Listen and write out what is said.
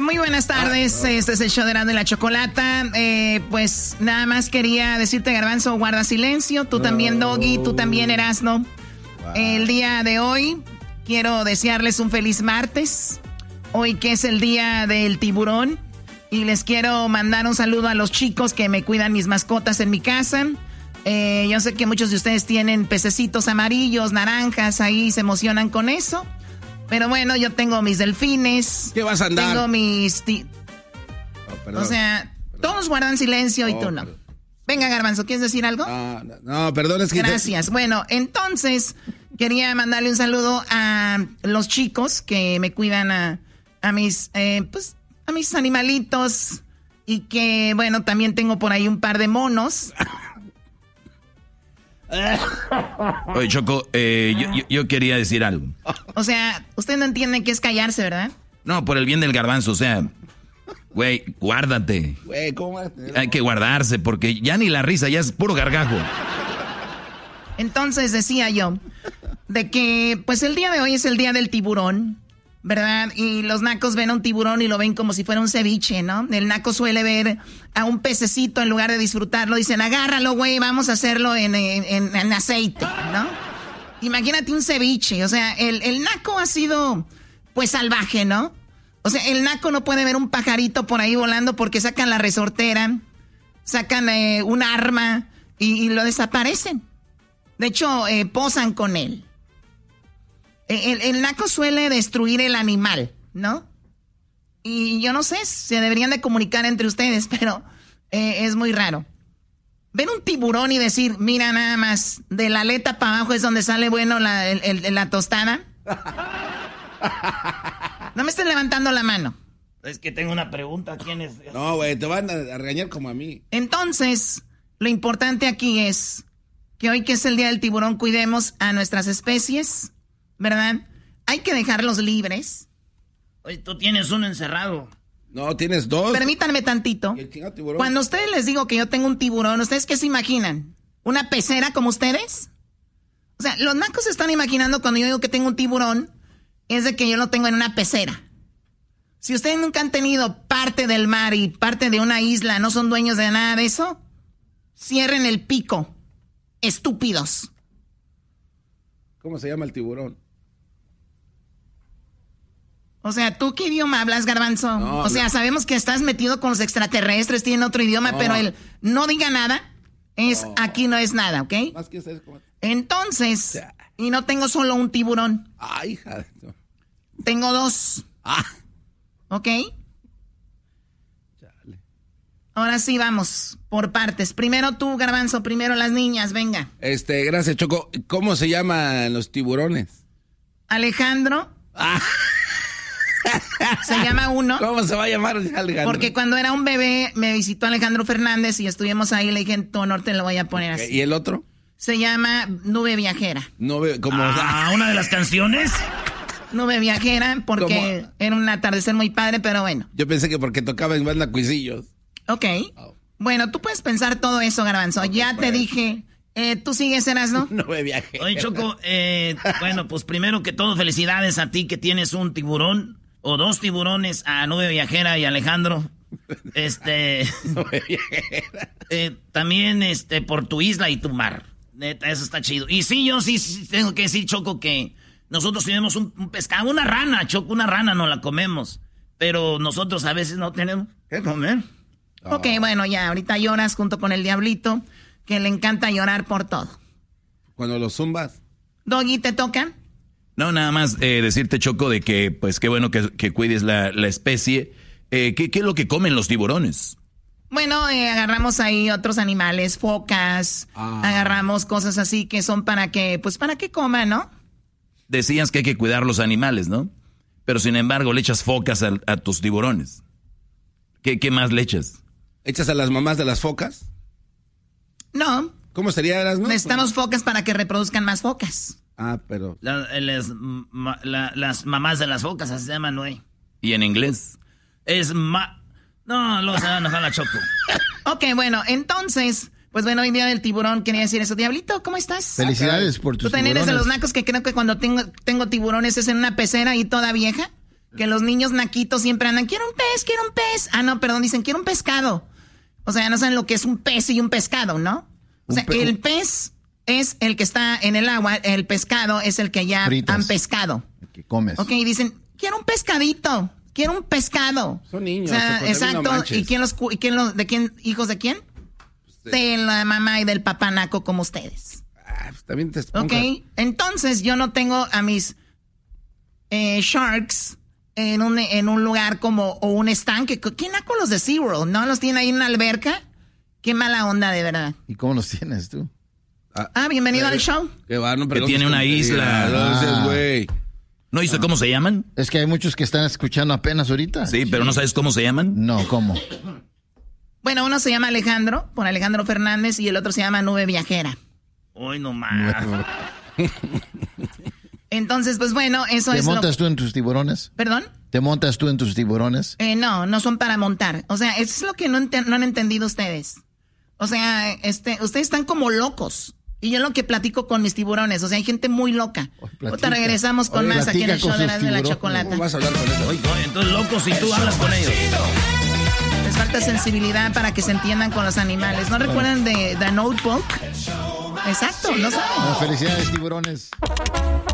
Muy buenas tardes, este es el show de Erasmo y la Chocolata. Pues nada más quería decirte, Garbanzo, guarda silencio. Tú también, Doggy, tú también, Erasmo. El día de hoy quiero desearles un feliz martes. Hoy que es el día del tiburón. Y les quiero mandar un saludo a los chicos que me cuidan mis mascotas en mi casa. Yo sé que muchos de ustedes tienen pececitos amarillos, naranjas, ahí se emocionan con eso. Pero bueno, yo tengo mis delfines. ¿Qué vas a andar? Tengo mis... Perdón. O sea, todos guardan silencio y tú no. Perdón. Venga, Garbanzo, ¿quieres decir algo? No, perdón, es que... Gracias. Bueno, entonces, quería mandarle un saludo a los chicos que me cuidan a mis, a mis animalitos. Y que, bueno, también tengo por ahí un par de monos. Oye, Choco, yo quería decir algo. O sea, usted no entiende qué es callarse, ¿verdad? No, por el bien del Garbanzo, o sea, güey, guárdate. Güey, ¿cómo vas a tener? Hay que guardarse porque ya ni la risa, ya es puro gargajo. Entonces decía yo de que pues el día de hoy es el día del tiburón, ¿verdad? Y los nacos ven a un tiburón y lo ven como si fuera un ceviche, ¿no? El naco suele ver a un pececito en lugar de disfrutarlo. Dicen, agárralo, güey, vamos a hacerlo en aceite, ¿no? Imagínate un ceviche. O sea, el naco ha sido, pues, salvaje, ¿no? O sea, el naco no puede ver un pajarito por ahí volando porque sacan la resortera, sacan un arma y lo desaparecen. De hecho, posan con él. El naco suele destruir el animal, ¿no? Y yo no sé, se deberían de comunicar entre ustedes, pero es muy raro. Ver un tiburón y decir, mira nada más, de la aleta para abajo es donde sale bueno la tostada. No me estén levantando la mano. Es que tengo una pregunta, ¿quién es? No, güey, te van a regañar como a mí. Entonces, lo importante aquí es que hoy que es el día del tiburón, cuidemos a nuestras especies, ¿verdad? Hay que dejarlos libres. Oye, tú tienes uno encerrado. No, tienes dos. Permítanme tantito. ¿Y el chingado tiburón? Cuando ustedes les digo que yo tengo un tiburón, ¿ustedes qué se imaginan? ¿Una pecera como ustedes? O sea, los nacos se están imaginando cuando yo digo que tengo un tiburón, es de que yo lo tengo en una pecera. Si ustedes nunca han tenido parte del mar y parte de una isla, no son dueños de nada de eso, cierren el pico. Estúpidos. ¿Cómo se llama el tiburón? O sea, ¿tú qué idioma hablas, Garbanzo? No, o sea, sabemos que estás metido con los extraterrestres, tienen otro idioma, pero el no diga nada aquí no es nada, ¿ok? Más que ser como... Entonces, y no tengo solo un tiburón. Ay, hija de... Tengo dos. ¿Ok? Chale. Ahora sí, vamos, por partes. Primero tú, Garbanzo, primero las niñas, venga. Gracias, Choco. ¿Cómo se llaman los tiburones? Alejandro. Se llama uno. ¿Cómo se va a llamar Alejandro? Porque cuando era un bebé me visitó Alejandro Fernández y estuvimos ahí y le dije, en tu honor te lo voy a poner así. ¿Y el otro? Se llama Nube Viajera. Nube, como... ¿Una de las canciones? Nube Viajera porque ¿Cómo? era un atardecer muy padre, pero bueno. Yo pensé que porque tocaba en banda Cuisillos. Ok. Bueno, tú puedes pensar todo eso, Garbanzo. Okay, ya te dije. ¿Tú sigues, Erasmo? Nube Viajera. Oye, Choco, bueno, pues primero que todo, felicidades a ti que tienes un tiburón o dos tiburones, a Nube Viajera y Alejandro. Nube Viajera. También por tu isla y tu mar. Neta, eso está chido. Y sí, yo sí tengo que decir, Choco, que nosotros tenemos un pescado, una rana, Choco, una rana no la comemos. Pero nosotros a veces no tenemos que comer. Ok, bueno, ya, ahorita lloras junto con el diablito, que le encanta llorar por todo. Cuando los zumbas. Doggy, ¿te toca? No, nada más decirte, Choco, de que, pues, qué bueno que cuides la especie. ¿Qué es lo que comen los tiburones? Bueno, agarramos ahí otros animales, focas, agarramos cosas así que son para que coman, ¿no? Decías que hay que cuidar los animales, ¿no? Pero sin embargo le echas focas a tus tiburones. ¿Qué más le echas? ¿Echas a las mamás de las focas? No. ¿Cómo sería, Erasmo? Necesitamos focas para que reproduzcan más focas. Pero... Las mamás de las focas, así se llaman, güey. ¿Y en inglés? No, luego se van a enojar la Choco. Ok, bueno, entonces, pues bueno, hoy día del tiburón quería decir eso. Diablito, ¿cómo estás? Felicidades por tus ¿Tú también eres tiburones. de los nacos que creo que cuando tengo tiburones es en una pecera y toda vieja? Que los niños naquitos siempre andan, quiero un pez. Ah, no, perdón, dicen, quiero un pescado. O sea, no saben lo que es un pez y un pescado, ¿no? O sea, el pez es el que está en el agua, el pescado es el que ya fritas, han pescado. El que comes. Ok, dicen, quiero un pescadito, quiero un pescado. Son niños. O sea, exacto. No, ¿Hijos de quién? De la mamá y del papá naco como ustedes. También te Ok, entonces yo no tengo a mis sharks en un lugar como, o un estanque. ¿Quién naco los de SeaWorld? ¿No los tiene ahí en una alberca? Qué mala onda, de verdad. ¿Y cómo los tienes tú? Bienvenido al show. Que tiene una isla. ¿No dice cómo se llaman? Es que hay muchos que están escuchando apenas ahorita. Sí, pero ¿no sabes cómo se llaman? No, ¿cómo? Bueno, uno se llama Alejandro, por Alejandro Fernández, y el otro se llama Nube Viajera. Hoy no más. Entonces, pues bueno, eso es ¿Te montas tú en tus tiburones? ¿Perdón? ¿Te montas tú en tus tiburones? No son para montar. O sea, eso es lo que no han entendido ustedes. O sea, ustedes están como locos. Y yo lo que platico con mis tiburones, o sea, hay gente muy loca. Ahorita regresamos con más aquí en el show de la chocolata. ¿Cómo vas a hablar con eso? Oye, entonces locos si tú hablas con ellos. Les falta sensibilidad para que se entiendan con los animales. ¿No recuerdan de The Notebook? Exacto, no saben. Felicidades, tiburones.